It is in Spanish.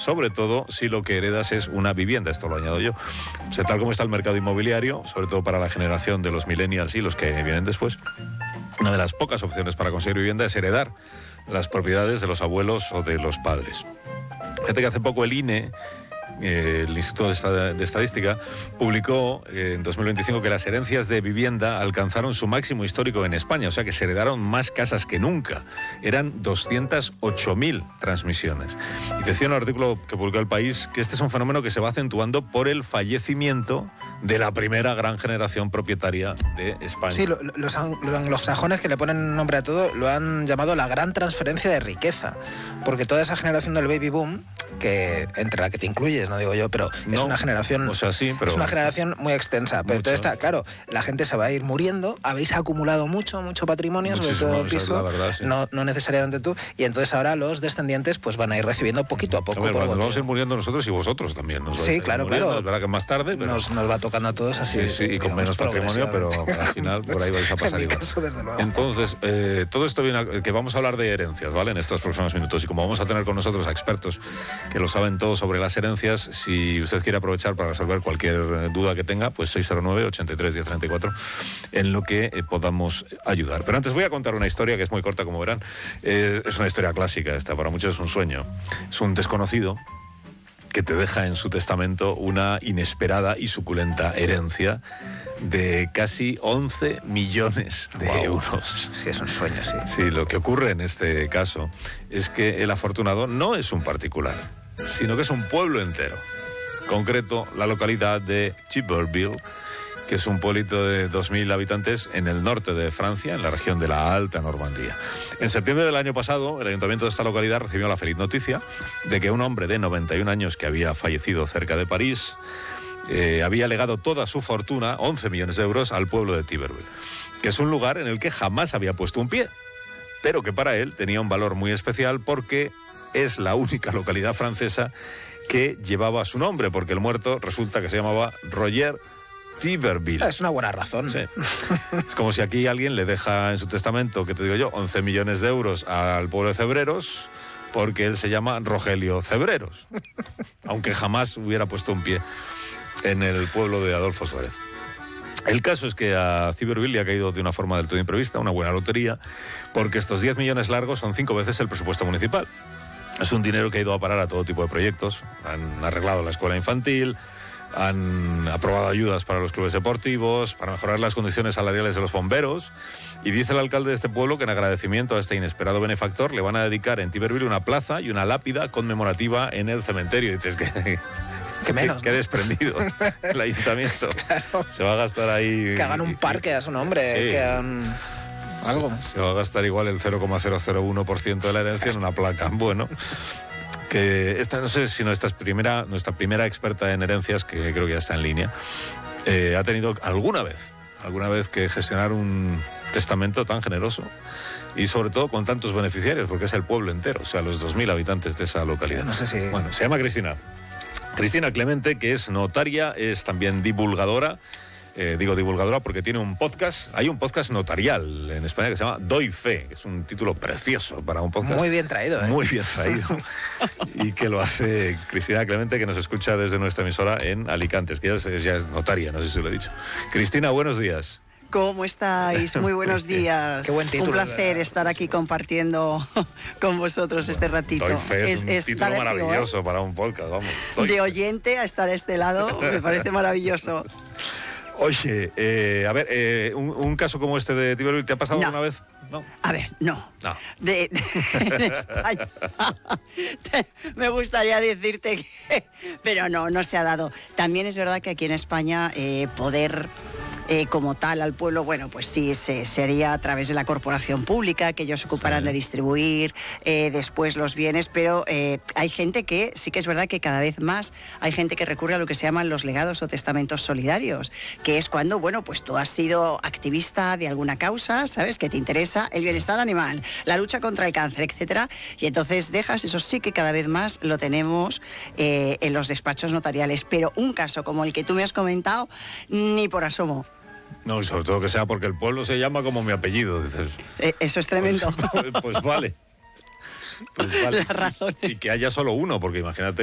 sobre todo si lo que heredas es una vivienda, esto lo añado yo. O sea, tal como está el mercado inmobiliario, sobre todo para la generación de los millennials y los que vienen después, una de las pocas opciones para conseguir vivienda es heredar las propiedades de los abuelos o de los padres. Fíjate que hace poco el INE, el Instituto de Estadística, publicó en 2025 que las herencias de vivienda alcanzaron su máximo histórico en España, o sea que se heredaron más casas que nunca. Eran 208.000 transmisiones. Y decía en un artículo que publicó El País que este es un fenómeno que se va acentuando por el fallecimiento de la primera gran generación propietaria de España. Sí, los anglosajones, que le ponen nombre a todo, lo han llamado la gran transferencia de riqueza, porque toda esa generación del baby boom, que entre la que te incluyes, no digo yo, pero es una generación, o sea, sí, pero es una generación muy extensa. Pero entonces está, claro, la gente se va a ir muriendo, habéis acumulado mucho patrimonio, sobre todo el piso, verdad, sí. no necesariamente tú, y entonces ahora los descendientes pues van a ir recibiendo poquito a poco. Bueno, nos vamos a ir muriendo nosotros y vosotros también. Sí, claro. Es verdad que más tarde, pero nos va tocando a todos así. Sí, y con menos patrimonio, pero al final por ahí vais a pasar igual. Caso, desde luego. Entonces, todo esto viene que vamos a hablar de herencias, ¿vale? En estos próximos minutos. Y como vamos a tener con nosotros a expertos que lo saben todo sobre las herencias, si usted quiere aprovechar para resolver cualquier duda que tenga, pues 609-83-1034, en lo que podamos ayudar. Pero antes voy a contar una historia que es muy corta, como verán. Es una historia clásica esta, para muchos es un sueño. Es un desconocido que te deja en su testamento una inesperada y suculenta herencia de casi 11 millones de euros. Sí, es un sueño, sí. Sí, lo que ocurre en este caso es que el afortunado no es un particular, sino que es un pueblo entero. En concreto, la localidad de Tiberville, que es un pueblito de 2.000 habitantes en el norte de Francia, en la región de la Alta Normandía. En septiembre del año pasado, el ayuntamiento de esta localidad recibió la feliz noticia de que un hombre de 91 años que había fallecido cerca de París había legado toda su fortuna, 11 millones de euros, al pueblo de Tiberville, que es un lugar en el que jamás había puesto un pie, pero que para él tenía un valor muy especial porque es la única localidad francesa que llevaba su nombre, porque el muerto resulta que se llamaba Roger Tiberville. Es una buena razón. Sí. Es como si aquí alguien le deja en su testamento, que te digo yo, 11 millones de euros al pueblo de Cebreros, porque él se llama Rogelio Cebreros, aunque jamás hubiera puesto un pie en el pueblo de Adolfo Suárez. El caso es que a Tiberville le ha caído de una forma del todo imprevista una buena lotería, porque estos 10 millones largos son 5 veces el presupuesto municipal. Es un dinero que ha ido a parar a todo tipo de proyectos. Han arreglado la escuela infantil, han aprobado ayudas para los clubes deportivos, para mejorar las condiciones salariales de los bomberos, y dice el alcalde de este pueblo que en agradecimiento a este inesperado benefactor le van a dedicar en Tiberville una plaza y una lápida conmemorativa en el cementerio. Y dices que... ¿Qué menos? Qué desprendido el ayuntamiento. Claro. Se va a gastar ahí... Que hagan un parque a su nombre, sí. Que hagan... algo. Se va a gastar igual el 0,001% de la herencia en una placa. Bueno... que esta, no sé si nuestra primera experta en herencias, que creo que ya está en línea, ha tenido alguna vez que gestionar un testamento tan generoso y sobre todo con tantos beneficiarios, porque es el pueblo entero, o sea, los 2.000 habitantes de esa localidad. No sé si... Bueno, se llama Cristina Clemente, que es notaria, es también divulgadora. Digo divulgadora porque tiene un podcast. Hay un podcast notarial en España que se llama Doy Fe, que es un título precioso para un podcast. Muy bien traído, ¿eh? Muy bien traído. Y que lo hace Cristina Clemente, que nos escucha desde nuestra emisora en Alicante, que ya es notaria, no sé si lo he dicho. Cristina, buenos días. ¿Cómo estáis? Muy buenos días. Qué buen título. Un placer estar aquí compartiendo con vosotros este ratito. Doy Fe es un título maravilloso para un podcast, vamos. De oyente a estar a este lado, me parece maravilloso. Oye, a ver, un caso como este de Tiberville, ¿te ha pasado alguna vez? ¿No? A ver, no. En España. Me gustaría decirte que... Pero no se ha dado. También es verdad que aquí en España poder... como tal al pueblo, bueno, pues sí, sería a través de la corporación pública, que ellos se ocuparán de distribuir después los bienes, pero hay gente que, sí que es verdad que cada vez más hay gente que recurre a lo que se llaman los legados o testamentos solidarios, que es cuando, bueno, pues tú has sido activista de alguna causa, ¿sabes?, que te interesa el bienestar animal, la lucha contra el cáncer, etcétera, y entonces dejas, eso sí que cada vez más lo tenemos en los despachos notariales, pero un caso como el que tú me has comentado, ni por asomo. No, sobre todo que sea porque el pueblo se llama como mi apellido, dices. Eso es tremendo. Pues vale. Pues vale. Las razones. Y que haya solo uno, porque imagínate